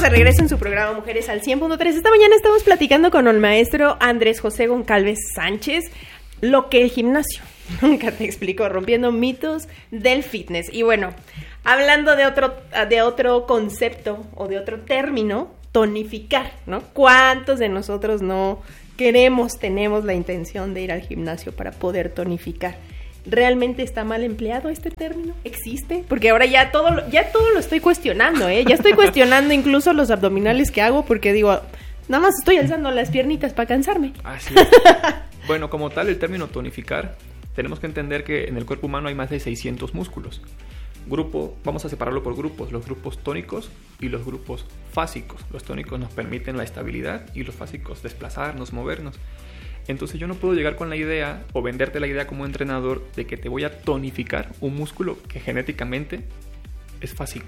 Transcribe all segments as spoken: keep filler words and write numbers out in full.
de regreso en su programa Mujeres al cien punto tres. Esta mañana estamos platicando con el maestro Andrés José Goncalves Sánchez, lo que el gimnasio nunca te explicó, rompiendo mitos del fitness. Y bueno, hablando de otro, de otro concepto o de otro término, tonificar, ¿no? ¿Cuántos de nosotros no queremos, tenemos la intención de ir al gimnasio para poder tonificar? ¿Realmente está mal empleado este término? ¿Existe? Porque ahora ya todo, ya todo lo estoy cuestionando, ¿eh? Ya estoy cuestionando incluso los abdominales que hago porque digo, nada más estoy alzando las piernitas para cansarme. Así es. Bueno, como tal, el término tonificar, tenemos que entender que en el cuerpo humano hay más de seiscientos músculos. Grupo, vamos a separarlo por grupos, los grupos tónicos y los grupos fásicos. Los tónicos nos permiten la estabilidad y los fásicos desplazarnos, movernos. Entonces yo no puedo llegar con la idea o venderte la idea como entrenador de que te voy a tonificar un músculo que genéticamente es fásico.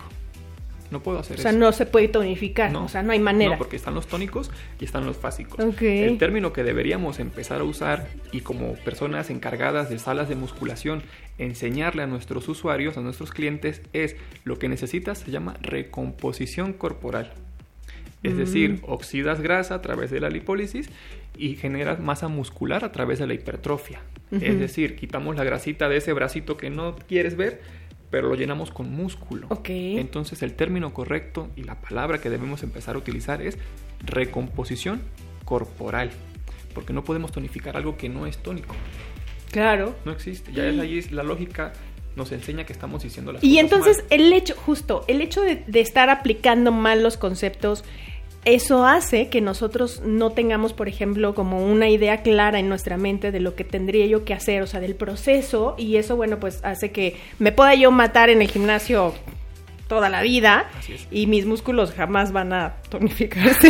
No puedo hacer eso. O sea, no se puede tonificar, no, o sea, no hay manera. No, porque están los tónicos y están los fásicos. Okay. El término que deberíamos empezar a usar y como personas encargadas de salas de musculación enseñarle a nuestros usuarios, a nuestros clientes, es lo que necesitas se llama recomposición corporal. Es mm. decir, oxidas grasa a través de la lipólisis y generas masa muscular a través de la hipertrofia. Uh-huh. Es decir, quitamos la grasita de ese bracito que no quieres ver, pero lo llenamos con músculo. Okay. Entonces el término correcto y la palabra que debemos empezar a utilizar es recomposición corporal, porque no podemos tonificar algo que no es tónico. Claro. No existe. Ya es ahí la lógica nos enseña que estamos diciendo las y cosas entonces mal. el hecho, justo, el hecho de, de estar aplicando mal los conceptos, eso hace que nosotros no tengamos, por ejemplo, como una idea clara en nuestra mente de lo que tendría yo que hacer, o sea, del proceso, y eso, bueno, pues hace que me pueda yo matar en el gimnasio toda la vida y mis músculos jamás van a tonificarse.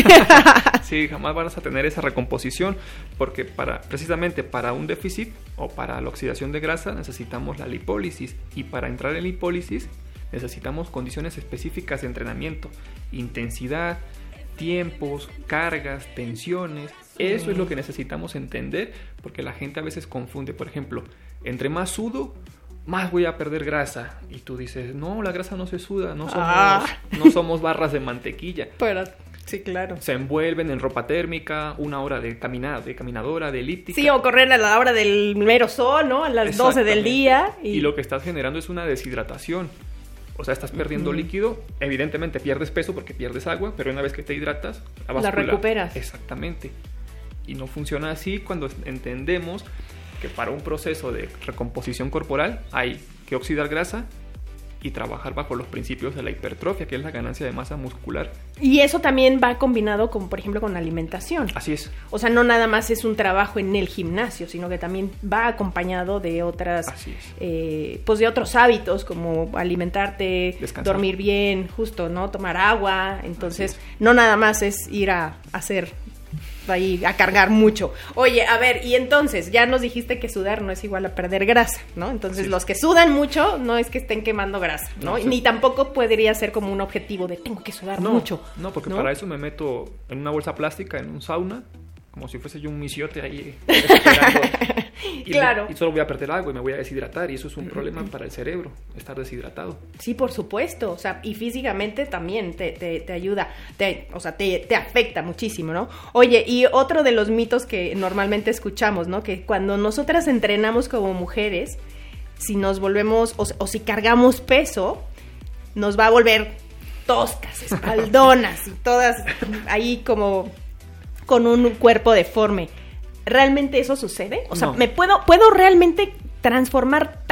Sí, jamás vas a tener esa recomposición porque para precisamente para un déficit o para la oxidación de grasa necesitamos la lipólisis y para entrar en lipólisis necesitamos condiciones específicas de entrenamiento, intensidad, tiempos, cargas, tensiones. Eso es lo que necesitamos entender porque la gente a veces confunde. Por ejemplo, entre más sudo, más voy a perder grasa. Y tú dices, no, la grasa no se suda, no somos, ah. no somos barras de mantequilla. Pero, sí, claro. Se envuelven en ropa térmica, una hora de, camina, de caminadora, de elíptica. Sí, o correr a la hora del mero sol, ¿no? A las doce del día. Y... y lo que estás generando es una deshidratación. O sea, estás perdiendo uh-huh. líquido, evidentemente pierdes peso porque pierdes agua, pero una vez que te hidratas, la báscula, la recuperas. Exactamente. Y no funciona así cuando entendemos que para un proceso de recomposición corporal hay que oxidar grasa y trabajar bajo los principios de la hipertrofia, que es la ganancia de masa muscular. Y eso también va combinado con, por ejemplo, con la alimentación. Así es. O sea, no nada más es un trabajo en el gimnasio, sino que también va acompañado de otras, Así es. eh, pues de otros hábitos, como alimentarte, descansar, dormir bien, justo, ¿no? Tomar agua. Entonces, no nada más es ir a hacer ahí a cargar mucho. Oye, a ver, y entonces, ya nos dijiste que sudar no es igual a perder grasa, ¿no? Entonces, sí. Los que sudan mucho no es que estén quemando grasa, ¿no? no sí. Ni tampoco podría ser como un objetivo de tengo que sudar no, mucho. No, porque ¿no? Para eso me meto en una bolsa plástica, en un sauna, como si fuese yo un misiote ahí y, claro. me, y solo voy a perder agua y me voy a deshidratar y eso es un problema para el cerebro, estar deshidratado. Sí, por supuesto, o sea, y físicamente también te, te, te ayuda, te, o sea, te, te afecta muchísimo, ¿no? Oye, y otro de los mitos que normalmente escuchamos, ¿no? Que cuando nosotras entrenamos como mujeres, si nos volvemos, o, o si cargamos peso, nos va a volver toscas, espaldonas y todas ahí como con un cuerpo deforme. ¿Realmente eso sucede? O sea, no. ¿me puedo, puedo realmente transformar